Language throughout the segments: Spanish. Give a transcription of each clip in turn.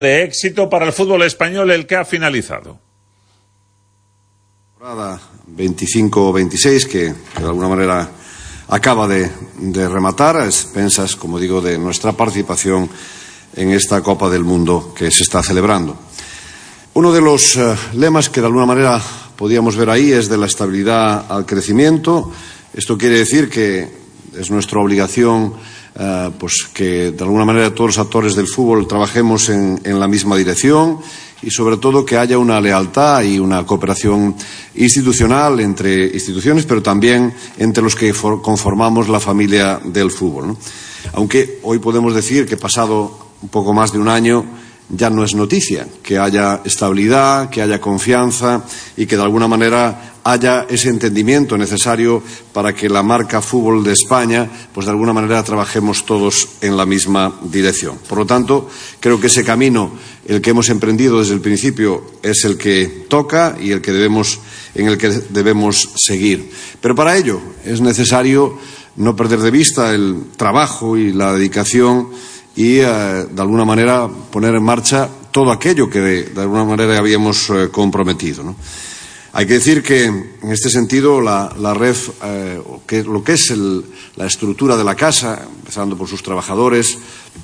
De éxito para el fútbol español el que ha finalizado. Temporada 25-26 que de alguna manera acaba de rematar a expensas, como digo, de nuestra participación en esta Copa del Mundo que se está celebrando. Uno de los lemas que de alguna manera podíamos ver ahí es de la estabilidad al crecimiento. Esto quiere decir que es nuestra obligación pues que de alguna manera todos los actores del fútbol trabajemos en la misma dirección y sobre todo que haya una lealtad y una cooperación institucional entre instituciones, pero también entre los que conformamos la familia del fútbol, ¿no? Aunque hoy podemos decir que pasado un poco más de un año ya no es noticia que haya estabilidad, que haya confianza y que de alguna manera haya ese entendimiento necesario para que la marca Fútbol de España, pues de alguna manera trabajemos todos en la misma dirección. Por lo tanto, creo que ese camino, el que hemos emprendido desde el principio, es el que toca y en el que debemos seguir. Pero para ello es necesario no perder de vista el trabajo y la dedicación y, de alguna manera, poner en marcha todo aquello que de alguna manera habíamos comprometido, ¿no? Hay que decir que, en este sentido, la REF, lo que es la estructura de la casa, empezando por sus trabajadores,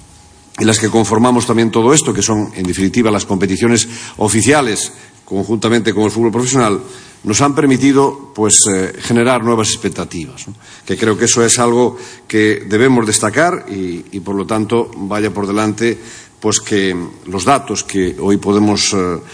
y las que conformamos también todo esto, que son, en definitiva, las competiciones oficiales, conjuntamente con el fútbol profesional, nos han permitido pues generar nuevas expectativas, ¿no? Que creo que eso es algo que debemos destacar y por lo tanto, vaya por delante pues que los datos que hoy podemos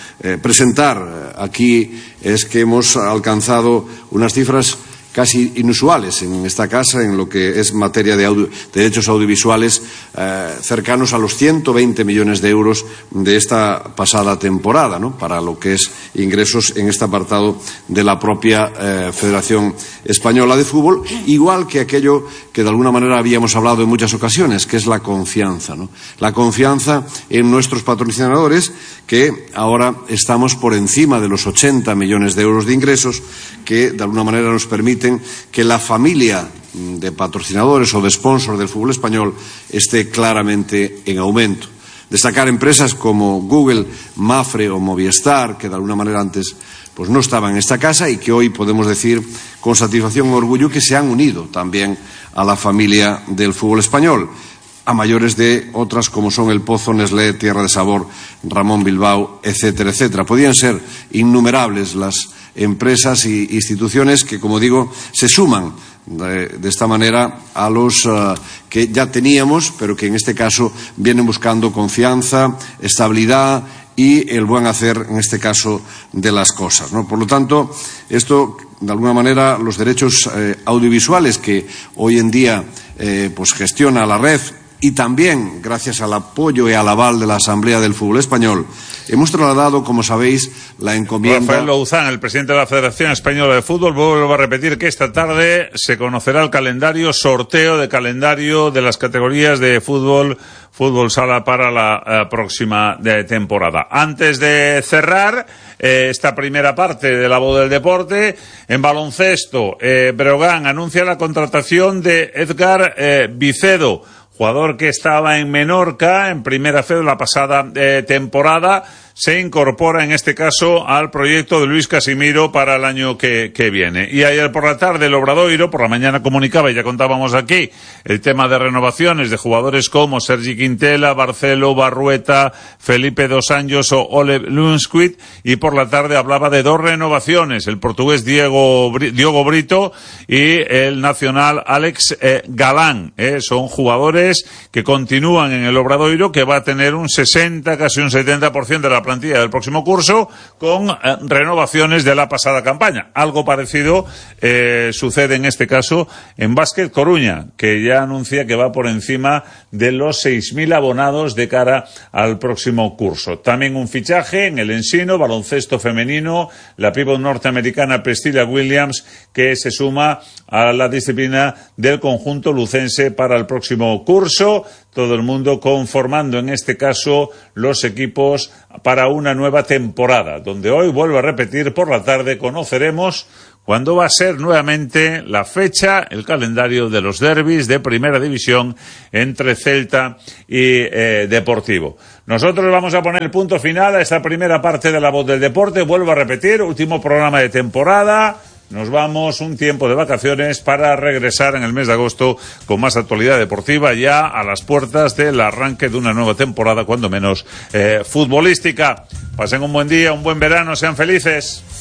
presentar aquí es que hemos alcanzado unas cifras casi inusuales en esta casa en lo que es materia de derechos audiovisuales, cercanos a los 120 millones de euros de esta pasada temporada, ¿no? Para lo que es ingresos en este apartado de la propia Federación Española de Fútbol, igual que aquello que de alguna manera habíamos hablado en muchas ocasiones, que es la confianza, ¿no? La confianza en nuestros patrocinadores, que ahora estamos por encima de los 80 millones de euros de ingresos, que de alguna manera nos permiten que la familia de patrocinadores o de sponsors del fútbol español esté claramente en aumento. Destacar empresas como Google, Mapfre o Movistar, que de alguna manera antes pues no estaban en esta casa y que hoy podemos decir con satisfacción y orgullo que se han unido también a la familia del fútbol español, a mayores de otras como son El Pozo, Nestlé, Tierra de Sabor, Ramón Bilbao, etcétera, etcétera. Podían ser innumerables las empresas e instituciones que, como digo, se suman de esta manera a los que ya teníamos, pero que en este caso vienen buscando confianza, estabilidad y el buen hacer, en este caso, de las cosas, ¿no? Por lo tanto, esto, de alguna manera, los derechos audiovisuales que hoy en día pues gestiona la REF, y también, gracias al apoyo y al aval de la Asamblea del Fútbol Español, hemos trasladado, como sabéis, la encomienda. Rafael Louzán, el presidente de la Federación Española de Fútbol, vuelvo a repetir que esta tarde se conocerá el calendario, sorteo de calendario de las categorías de fútbol sala para la próxima temporada. Antes de cerrar esta primera parte de la voz del deporte, en baloncesto, Breogán anuncia la contratación de Edgar Vicedo, jugador que estaba en Menorca, en Primera Fed la pasada temporada, se incorpora en este caso al proyecto de Luis Casimiro para el año que viene. Y ayer por la tarde el Obradoiro, por la mañana comunicaba, y ya contábamos aquí, el tema de renovaciones de jugadores como Sergi Quintela, Barcelo, Barrueta, Felipe Dos Anjos o Oleg Lundqvist, y por la tarde hablaba de dos renovaciones, el portugués Diogo Brito y el nacional Alex Galán. Son jugadores que continúan en el Obradoiro, que va a tener un 60, casi un 70% de la plantilla del próximo curso, con renovaciones de la pasada campaña. Algo parecido sucede en este caso en Básquet Coruña, que ya anuncia que va por encima de los 6.000 abonados de cara al próximo curso. También un fichaje en el Ensino, baloncesto femenino, la pívot norteamericana Priscilla Williams, que se suma a la disciplina del conjunto lucense para el próximo curso. Todo el mundo conformando en este caso los equipos para una nueva temporada, donde hoy, vuelvo a repetir, por la tarde conoceremos cuando va a ser nuevamente la fecha, el calendario de los derbis de Primera División entre Celta y Deportivo. Nosotros vamos a poner el punto final a esta primera parte de La Voz del Deporte. Vuelvo a repetir, último programa de temporada. Nos vamos un tiempo de vacaciones para regresar en el mes de agosto con más actualidad deportiva, ya a las puertas del arranque de una nueva temporada, cuando menos futbolística. Pasen un buen día, un buen verano, sean felices.